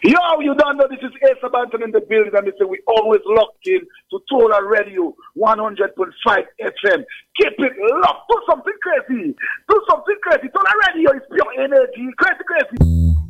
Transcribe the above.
Yo, you don't know this is Asa Banton in the building, and they say we always locked in to Tola Radio 100.5 FM. Keep it locked. Do something crazy. Do something crazy. Tola Radio is pure energy. Crazy, crazy.